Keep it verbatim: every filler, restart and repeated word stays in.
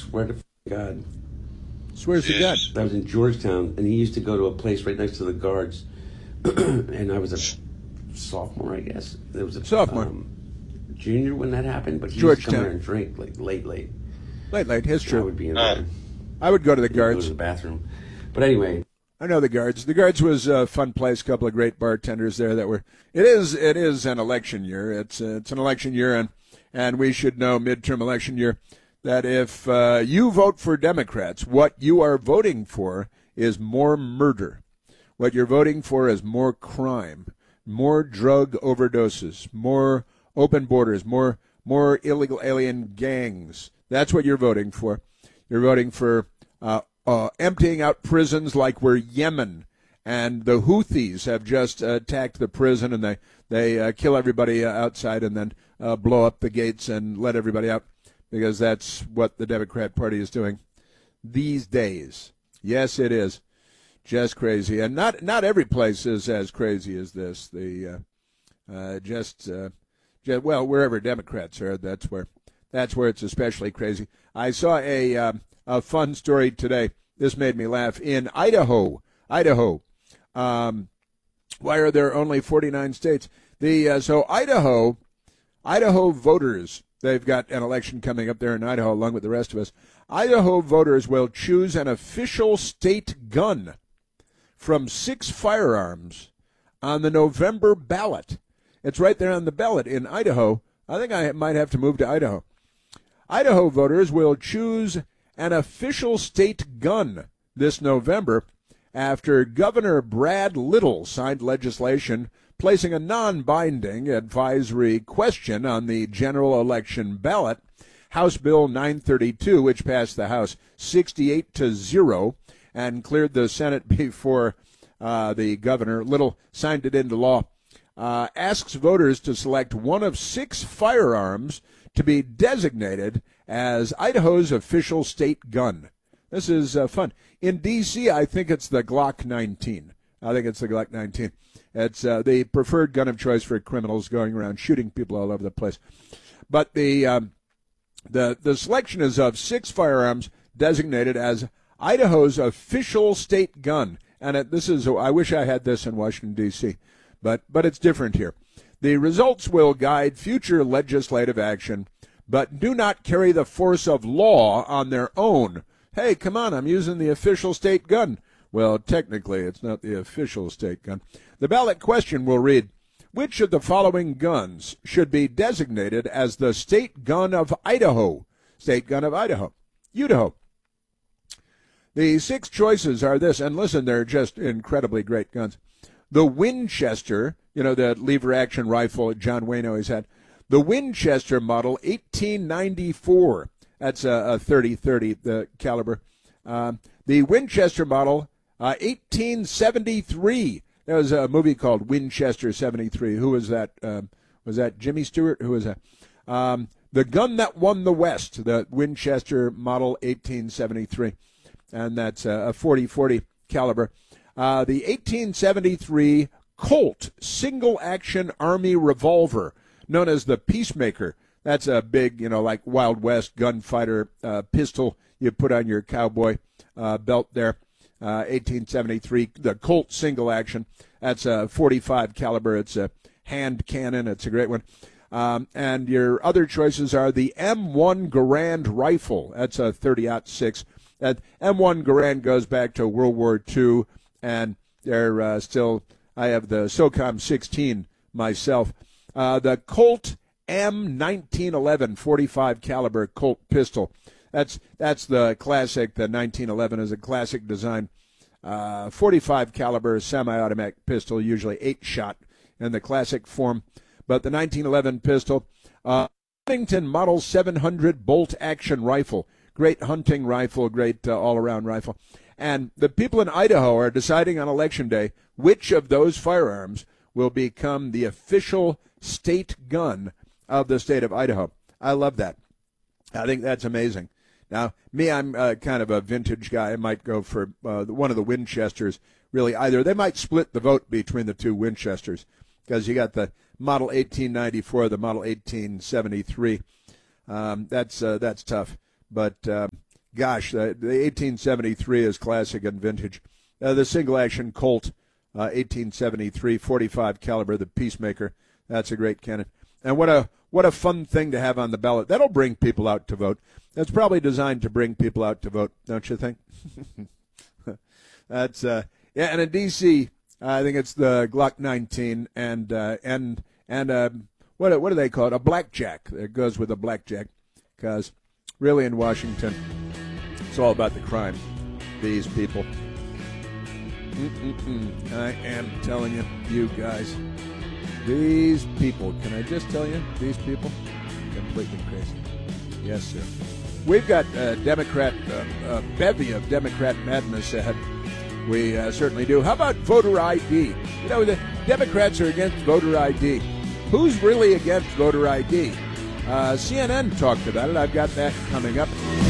swear to God. Swears to God. I was in Georgetown, and he used to go to a place right next to the guards, and I was a sophomore, I guess. It was a sophomore, um, junior when that happened, but he Georgetown. used to come there and drink like late, late. Late, late. It's true. I would be in there. I would go to the He'd guards. Go to the bathroom, but anyway. I know the guards. The guards was a fun place. A couple of great bartenders there that were. It is. It is an election year. It's uh, it's an election year, and and we should know midterm election year that if uh, you vote for Democrats, what you are voting for is more murder. What you're voting for is more crime, more drug overdoses, more open borders, more more illegal alien gangs. That's what you're voting for. You're voting for uh, uh, emptying out prisons like we're Yemen. And the Houthis have just uh, attacked the prison, and they, they uh, kill everybody uh, outside and then uh, blow up the gates and let everybody out, because that's what the Democrat Party is doing these days. Yes, it is. Just crazy. And not not every place is as crazy as this. The uh, uh, just, uh, just, well, wherever Democrats are, that's where that's where it's especially crazy. I saw a, uh, a fun story today. This made me laugh. In Idaho, Idaho, um, why are there only forty-nine states? The uh, so Idaho, Idaho voters, they've got an election coming up there in Idaho along with the rest of us. Idaho voters will choose an official state gun from six firearms on the November ballot. It's right there on the ballot in Idaho. I think I might have to move to Idaho. Idaho voters will choose an official state gun this November after Governor Brad Little signed legislation placing a non-binding advisory question on the general election ballot. House Bill nine thirty-two, which passed the House sixty-eight to zero and cleared the Senate before uh, the governor, Little, signed it into law, uh, asks voters to select one of six firearms to be designated as Idaho's official state gun. This is uh, fun. In D C, I think it's the Glock nineteen. I think it's the Glock nineteen. It's uh, the preferred gun of choice for criminals going around shooting people all over the place. But the um, the the selection is of six firearms designated as Idaho's official state gun. And it, this is, I wish I had this in Washington, D C, but but it's different here. The results will guide future legislative action, but do not carry the force of law on their own. Hey, come on, I'm using the official state gun. Well, technically, it's not the official state gun. The ballot question will read, which of the following guns should be designated as the state gun of Idaho? State gun of Idaho. Idaho. The six choices are this, and listen, they're just incredibly great guns. The Winchester, you know, the lever-action rifle John Wayne always had. The Winchester model eighteen ninety-four. That's a, a thirty thirty the caliber. Um, the Winchester model uh, eighteen seventy-three. There was a movie called Winchester seventy-three. Who was that? Um, was that Jimmy Stewart? Who was that? Um, the gun that won the West, the Winchester model eighteen seventy-three. And that's a forty forty caliber. Uh, the eighteen seventy-three Colt single-action Army revolver, known as the Peacemaker. That's a big, you know, like Wild West gunfighter uh, pistol you put on your cowboy uh, belt there. Uh, eighteen seventy-three, the Colt single-action. That's a forty-five caliber. It's a hand cannon. It's a great one. Um, and your other choices are the M one Garand rifle. That's a thirty aught six. That M one Garand goes back to World War Two, and they're uh, still. I have the SOCOM sixteen myself. Uh, the Colt M nineteen eleven forty-five caliber Colt pistol. That's that's the classic. The nineteen eleven is a classic design. Uh, forty-five caliber semi-automatic pistol, usually eight shot in the classic form. But the nineteen eleven pistol, uh, Remington Model seven hundred bolt action rifle. Great hunting rifle, great uh, all-around rifle. And the people in Idaho are deciding on Election Day which of those firearms will become the official state gun of the state of Idaho. I love that. I think that's amazing. Now, me, I'm uh, kind of a vintage guy. I might go for uh, one of the Winchesters, really either. They might split the vote between the two Winchesters because you got the Model eighteen ninety-four, the Model eighteen seventy-three. Um, that's uh, that's tough. But uh, gosh, the, the eighteen seventy-three is classic and vintage. Uh, the single-action Colt, uh, eighteen seventy-three, forty-five caliber, the Peacemaker. That's a great cannon. And what a what a fun thing to have on the ballot. That'll bring people out to vote. That's probably designed to bring people out to vote, don't you think? That's uh, yeah. And in D C, uh, I think it's the Glock nineteen and uh, and and uh, what what do they call it? A blackjack. It goes with a blackjack, because really in Washington, it's all about the crime. These people. Mm-mm-mm. I am telling you, you guys, these people, can I just tell you, these people, completely crazy. Yes, sir. We've got a Democrat, uh, a bevy of Democrat madness ahead. We uh, certainly do. How about voter I D? You know, the Democrats are against voter I D. Who's really against voter I D? Uh, C N N talked about it. I've got that coming up.